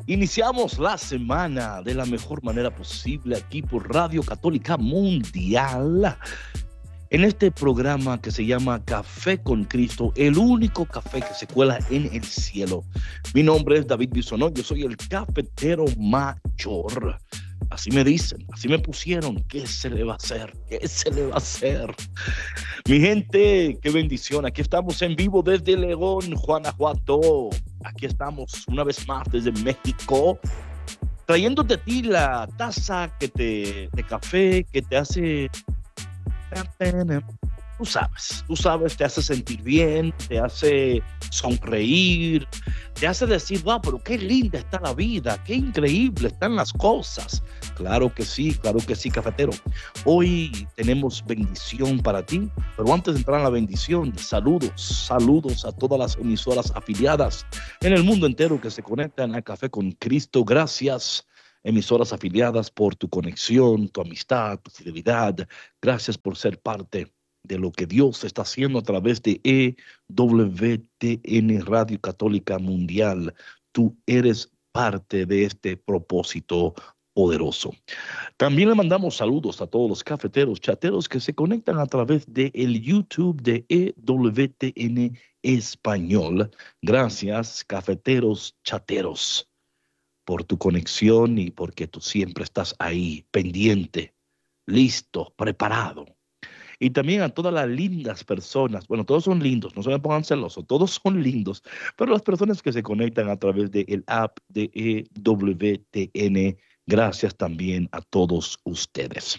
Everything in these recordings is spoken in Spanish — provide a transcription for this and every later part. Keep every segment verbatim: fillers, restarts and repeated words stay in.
Iniciamos la semana de la mejor manera posible aquí por Radio Católica Mundial. En este programa que se llama Café con Cristo, el único café que se cuela en el cielo. Mi nombre es David Bisonó, yo soy el cafetero mayor. Así me dicen, así me pusieron. ¿Qué se le va a hacer? ¿Qué se le va a hacer? Mi gente, qué bendición. Aquí estamos en vivo desde León, Guanajuato. Aquí estamos una vez más desde México, trayéndote a ti la taza que te, de café que te hace... Tú sabes, tú sabes, te hace sentir bien, te hace sonreír, te hace decir, wow, pero qué linda está la vida, qué increíble están las cosas. Claro que sí, claro que sí, cafetero. Hoy tenemos bendición para ti, pero antes de entrar en la bendición, saludos, saludos a todas las emisoras afiliadas en el mundo entero que se conectan a Café con Cristo. Gracias, emisoras afiliadas, por tu conexión, tu amistad, tu fidelidad. Gracias por ser parte de lo que Dios está haciendo a través de E W T N Radio Católica Mundial. Tú eres parte de este propósito poderoso. También le mandamos saludos a todos los cafeteros, chateros que se conectan a través de el YouTube de E W T N Español. Gracias, cafeteros, chateros, por tu conexión y porque tú siempre estás ahí, pendiente, listo, preparado. Y también a todas las lindas personas, bueno, todos son lindos, no se me pongan celosos, todos son lindos, pero las personas que se conectan a través del app de E W T N, gracias también a todos ustedes.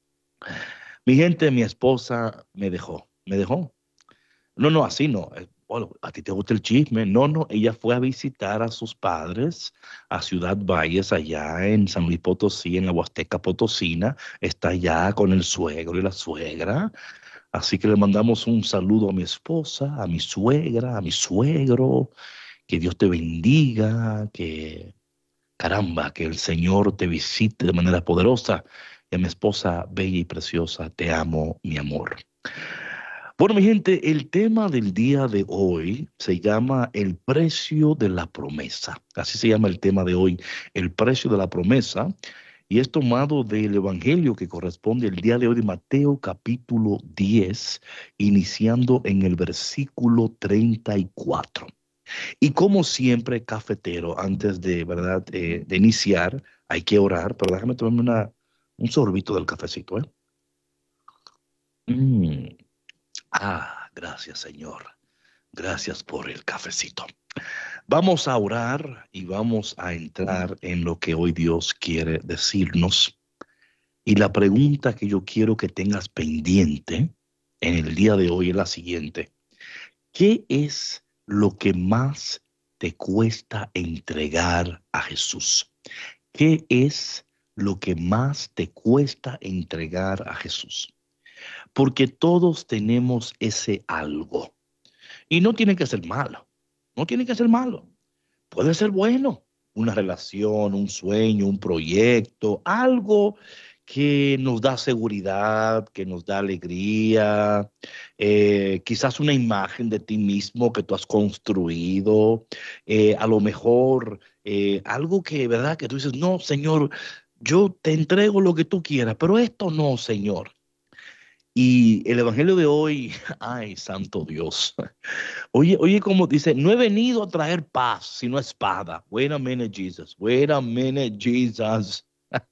Mi gente, mi esposa me dejó, me dejó. No, no, así no. Bueno, a ti te gusta el chisme. No, no, ella fue a visitar a sus padres a Ciudad Valles, allá en San Luis Potosí, en la Huasteca Potosina. Está allá con el suegro y la suegra. Así que le mandamos un saludo a mi esposa, a mi suegra, a mi suegro. Que Dios te bendiga, que caramba, que el Señor te visite de manera poderosa. Y a mi esposa bella y preciosa, te amo, mi amor. Bueno, mi gente, el tema del día de hoy se llama el precio de la promesa. Así se llama el tema de hoy, el precio de la promesa. Y es tomado del Evangelio que corresponde el día de hoy de Mateo capítulo diez, iniciando en el versículo treinta y cuatro. Y como siempre, cafetero, antes de, ¿verdad? Eh, de iniciar, hay que orar, pero déjame tomarme una, un sorbito del cafecito, ¿eh? Mm. Ah, gracias, Señor. Gracias por el cafecito. Vamos a orar y vamos a entrar en lo que hoy Dios quiere decirnos. Y la pregunta que yo quiero que tengas pendiente en el día de hoy es la siguiente. ¿Qué es lo que más te cuesta entregar a Jesús? ¿Qué es lo que más te cuesta entregar a Jesús? Porque todos tenemos ese algo. Y no tiene que ser malo. No tiene que ser malo. Puede ser bueno. Una relación, un sueño, un proyecto, algo que nos da seguridad, que nos da alegría, eh, quizás una imagen de ti mismo que tú has construido, eh, a lo mejor eh, algo que, ¿verdad? Que tú dices, no, Señor, yo te entrego lo que tú quieras, pero esto no, Señor. Y el evangelio de hoy, ay, santo Dios. Oye, oye, como dice, no he venido a traer paz, sino espada. Wait a minute, Jesus. Wait a minute, Jesus.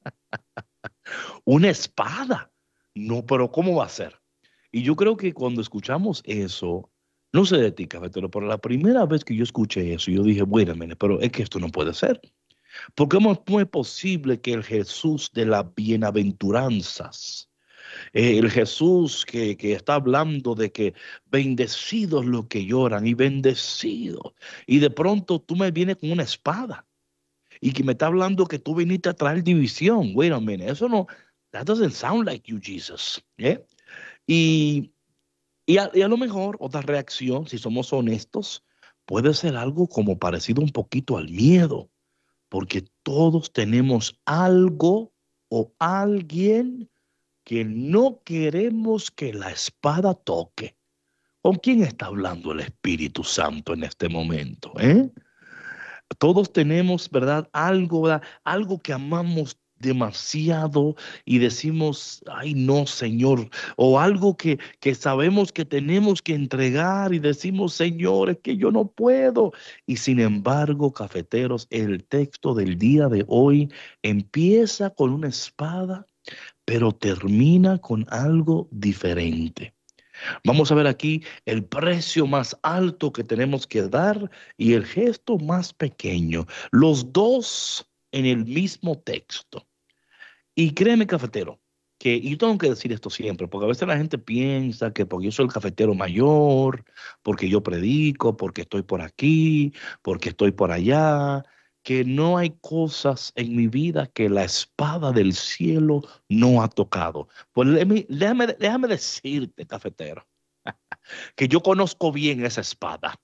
Una espada. No, pero ¿cómo va a ser? Y yo creo que cuando escuchamos eso, no sé de ti, cafetero, pero la primera vez que yo escuché eso, yo dije, wait a minute, pero es que esto no puede ser. Porque ¿cómo no es posible que el Jesús de las bienaventuranzas, Eh, el Jesús que, que está hablando de que bendecidos los que lloran y bendecidos, y de pronto tú me vienes con una espada y que me está hablando que tú viniste a traer división? Wait a minute, eso no, that doesn't sound like you, Jesus. ¿Eh? Y, y, a, y a lo mejor otra reacción, si somos honestos, puede ser algo como parecido un poquito al miedo, porque todos tenemos algo o alguien que no queremos que la espada toque. ¿Con quién está hablando el Espíritu Santo en este momento? ¿Eh? Todos tenemos, ¿verdad? Algo, ¿verdad? Algo que amamos demasiado y decimos, ay no, Señor, o algo que, que sabemos que tenemos que entregar y decimos, Señor, es que yo no puedo. Y sin embargo, cafeteros, el texto del día de hoy empieza con una espada, pero termina con algo diferente. Vamos a ver aquí el precio más alto que tenemos que dar y el gesto más pequeño. Los dos en el mismo texto. Y créeme, cafetero, que y yo tengo que decir esto siempre, porque a veces la gente piensa que porque yo soy el cafetero mayor, porque yo predico, porque estoy por aquí, porque estoy por allá, que no hay cosas en mi vida que la espada del cielo no ha tocado. Pues déjame, déjame, déjame decirte, cafetero, que yo conozco bien esa espada,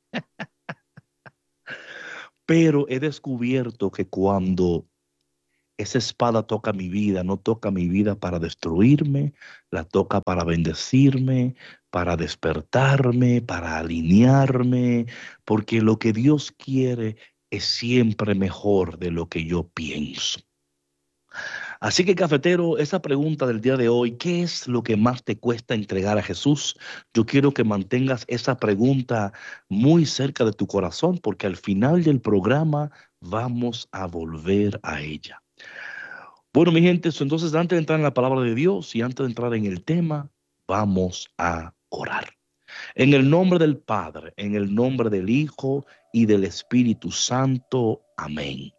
pero he descubierto que cuando esa espada toca mi vida, no toca mi vida para destruirme, la toca para bendecirme, para despertarme, para alinearme, porque lo que Dios quiere es siempre mejor de lo que yo pienso. Así que, cafetero, esa pregunta del día de hoy, ¿qué es lo que más te cuesta entregar a Jesús? Yo quiero que mantengas esa pregunta muy cerca de tu corazón, porque al final del programa vamos a volver a ella. Bueno, mi gente, so, entonces antes de entrar en la palabra de Dios y antes de entrar en el tema, vamos a orar. En el nombre del Padre, en el nombre del Hijo y del Espíritu Santo. Amén.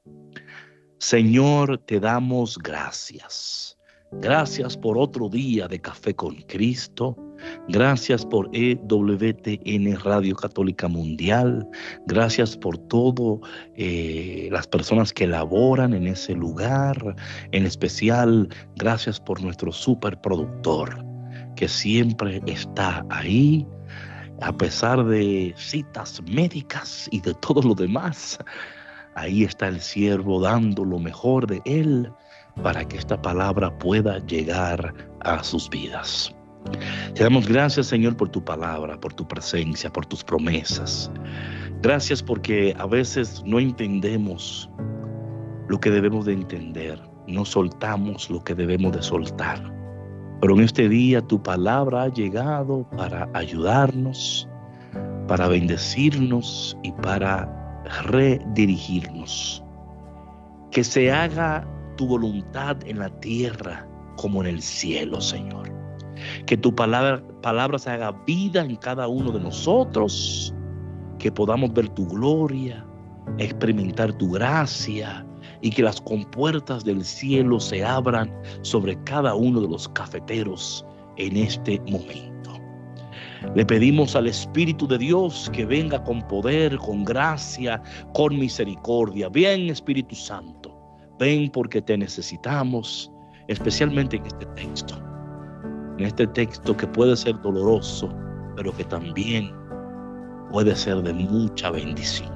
Señor, te damos gracias. Gracias por otro día de Café con Cristo. Gracias por E W T N Radio Católica Mundial. Gracias por todo eh, las personas que laboran en ese lugar. En especial, gracias por nuestro superproductor, que siempre está ahí, a pesar de citas médicas y de todo lo demás. Ahí está el siervo dando lo mejor de él para que esta palabra pueda llegar a sus vidas. Te damos gracias, Señor, por tu palabra, por tu presencia, por tus promesas. Gracias porque a veces no entendemos lo que debemos de entender, no soltamos lo que debemos de soltar. Pero en este día tu palabra ha llegado para ayudarnos, para bendecirnos y para redirigirnos. Que se haga tu voluntad en la tierra como en el cielo, Señor. Que tu palabra, palabra se haga vida en cada uno de nosotros, que podamos ver tu gloria, experimentar tu gracia y que las compuertas del cielo se abran sobre cada uno de los cafeteros en este momento. Le pedimos al Espíritu de Dios que venga con poder, con gracia, con misericordia. Ven, Espíritu Santo, ven porque te necesitamos, especialmente en este texto. En este texto que puede ser doloroso, pero que también puede ser de mucha bendición.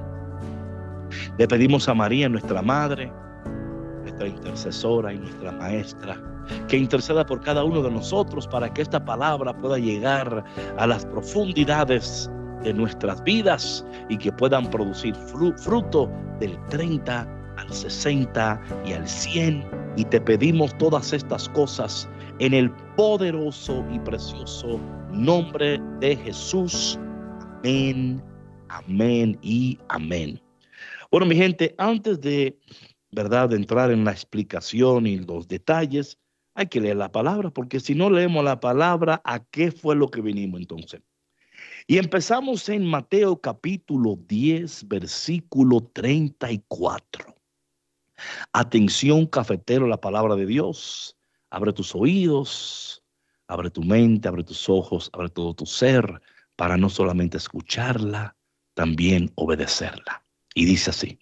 Le pedimos a María, nuestra Madre, nuestra intercesora y nuestra maestra, que interceda por cada uno de nosotros para que esta palabra pueda llegar a las profundidades de nuestras vidas y que puedan producir fruto del treinta al sesenta y al cien. Y te pedimos todas estas cosas en el poderoso y precioso nombre de Jesús. Amén, amén y amén. Bueno, mi gente, antes de, ¿verdad?, de entrar en la explicación y los detalles, hay que leer la palabra, porque si no leemos la palabra, ¿a qué fue lo que vinimos entonces? Y empezamos en Mateo capítulo diez, versículo treinta y cuatro. Atención, cafetero, la palabra de Dios. Abre tus oídos, abre tu mente, abre tus ojos, abre todo tu ser, para no solamente escucharla, también obedecerla. Y dice así: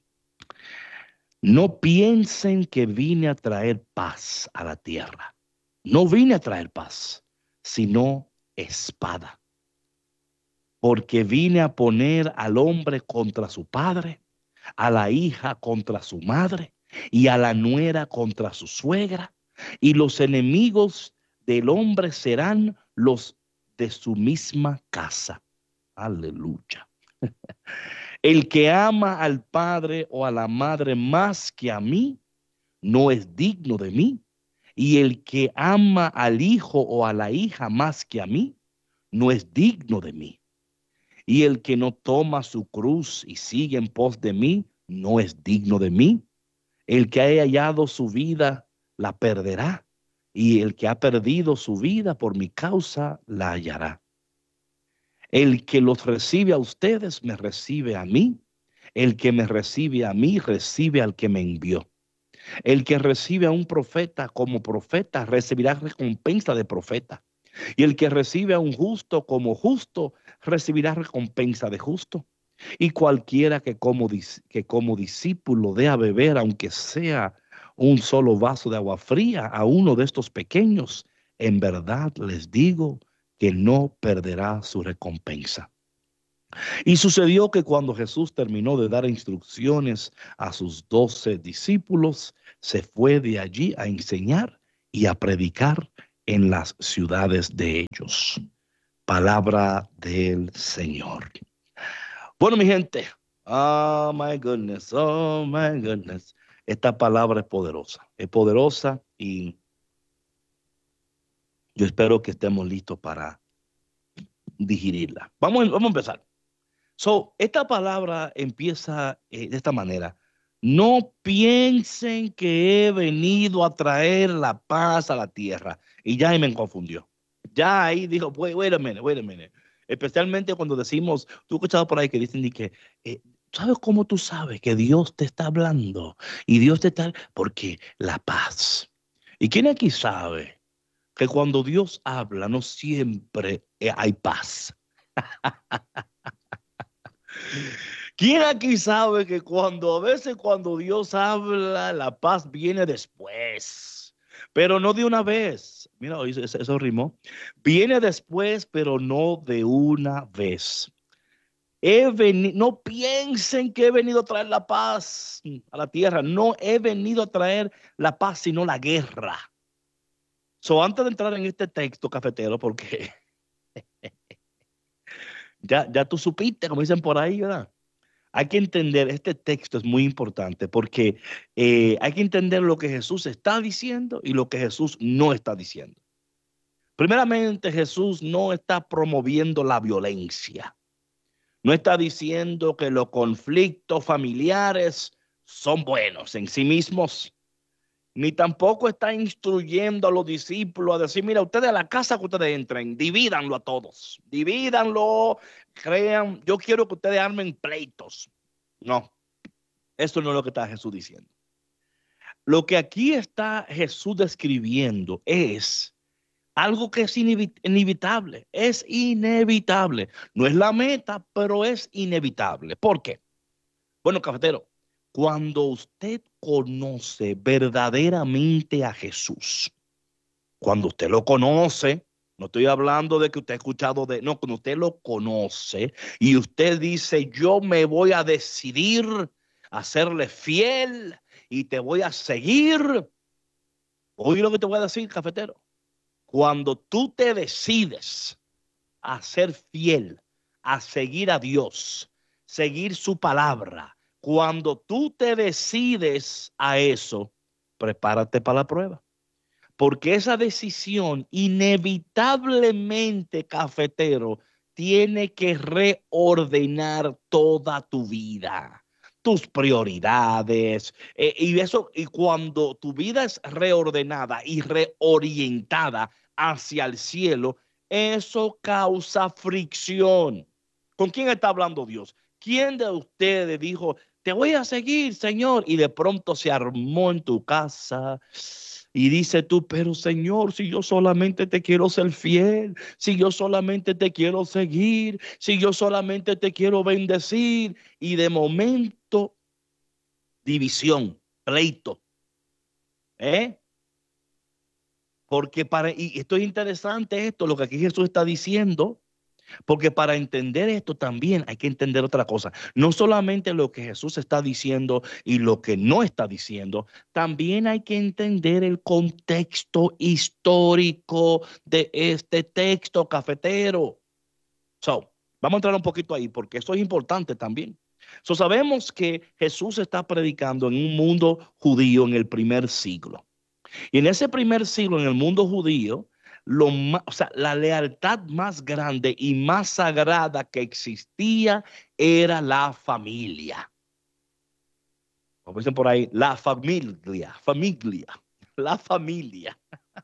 no piensen que vine a traer paz a la tierra. No vine a traer paz, sino espada. Porque vine a poner al hombre contra su padre, a la hija contra su madre y a la nuera contra su suegra. Y los enemigos del hombre serán los de su misma casa. Aleluya. El que ama al padre o a la madre más que a mí, no es digno de mí. Y el que ama al hijo o a la hija más que a mí, no es digno de mí. Y el que no toma su cruz y sigue en pos de mí, no es digno de mí. El que haya hallado su vida, la perderá. Y el que ha perdido su vida por mi causa, la hallará. El que los recibe a ustedes, me recibe a mí. El que me recibe a mí, recibe al que me envió. El que recibe a un profeta como profeta, recibirá recompensa de profeta. Y el que recibe a un justo como justo, recibirá recompensa de justo. Y cualquiera que como, que como discípulo dé a beber, aunque sea un solo vaso de agua fría, a uno de estos pequeños, en verdad les digo que no perderá su recompensa. Y sucedió que cuando Jesús terminó de dar instrucciones a sus doce discípulos, se fue de allí a enseñar y a predicar en las ciudades de ellos. Palabra del Señor. Bueno, mi gente, oh my goodness, oh my goodness. Esta palabra es poderosa, es poderosa y yo espero que estemos listos para digerirla. Vamos, vamos a empezar. So, esta palabra empieza eh, de esta manera. No piensen que he venido a traer la paz a la tierra. Y ya ahí me confundió. Ya ahí dijo, wait, wait a minute, wait a minute. Especialmente cuando decimos, tú has escuchado por ahí que dicen de que, eh, ¿sabes cómo tú sabes que Dios te está hablando? Y Dios te está, porque la paz. ¿Y quién aquí sabe que cuando Dios habla no siempre eh, hay paz? ¿Quién aquí sabe que cuando a veces cuando Dios habla, la paz viene después, pero no de una vez? Mira, eso, eso rimó. Viene después, pero no de una vez. He venido, no piensen que he venido a traer la paz a la tierra. No he venido a traer la paz, sino la guerra. So, antes de entrar en este texto, cafetero, porque ya, ya tú supiste, como dicen por ahí, ¿verdad? Hay que entender, este texto es muy importante porque eh, hay que entender lo que Jesús está diciendo y lo que Jesús no está diciendo. Primeramente, Jesús no está promoviendo la violencia. No está diciendo que los conflictos familiares son buenos en sí mismos, ni tampoco está instruyendo a los discípulos a decir, mira, ustedes a la casa que ustedes entren, divídanlo a todos, divídanlo, crean, yo quiero que ustedes armen pleitos. No, esto no es lo que está Jesús diciendo. Lo que aquí está Jesús describiendo es algo que es inevitable, es inevitable. No es la meta, pero es inevitable. ¿Por qué? Bueno, cafetero, cuando usted conoce verdaderamente a Jesús, cuando usted lo conoce, no estoy hablando de que usted ha escuchado de, no, cuando usted lo conoce y usted dice, yo me voy a decidir a serle fiel y te voy a seguir. Oye lo que te voy a decir, cafetero. Cuando tú te decides a ser fiel, a seguir a Dios, seguir su palabra, cuando tú te decides a eso, prepárate para la prueba. Porque esa decisión inevitablemente, cafetero, tiene que reordenar toda tu vida, tus prioridades. Eh, y eso, y cuando tu vida es reordenada y reorientada hacia el cielo, eso causa fricción. ¿Con quién está hablando Dios? ¿Quién de ustedes dijo, te voy a seguir, Señor? Y de pronto se armó en tu casa y dice tú, pero Señor, si yo solamente te quiero ser fiel, si yo solamente te quiero seguir, si yo solamente te quiero bendecir, y de momento, división, pleito, ¿eh? Porque para, y esto es interesante esto, lo que aquí Jesús está diciendo, porque para entender esto también hay que entender otra cosa. No solamente lo que Jesús está diciendo y lo que no está diciendo, también hay que entender el contexto histórico de este texto, cafetero. So, vamos a entrar un poquito ahí porque eso es importante también. So, sabemos que Jesús está predicando en un mundo judío en el primer siglo. Y en ese primer siglo, en el mundo judío, lo más, o sea, la lealtad más grande y más sagrada que existía era la familia. Como dicen por ahí, la familia, familia, la familia.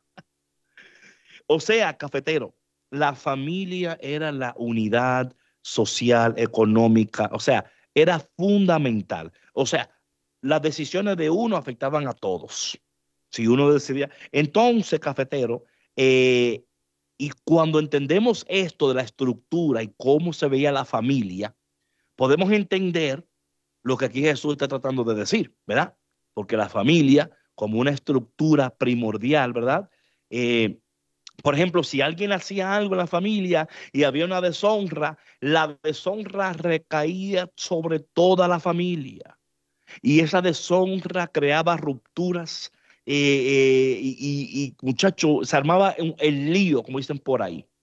O sea, cafetero, la familia era la unidad social, económica, o sea, era fundamental. O sea, las decisiones de uno afectaban a todos. Si uno decidía. Entonces, cafetero, eh, y cuando entendemos esto de la estructura y cómo se veía la familia, podemos entender lo que aquí Jesús está tratando de decir, ¿verdad? Porque la familia, como una estructura primordial, ¿verdad? Eh, por ejemplo, si alguien hacía algo en la familia y había una deshonra, la deshonra recaía sobre toda la familia. Y esa deshonra creaba rupturas eh, eh, y, y, y muchachos, se armaba un- el lío, como dicen por ahí.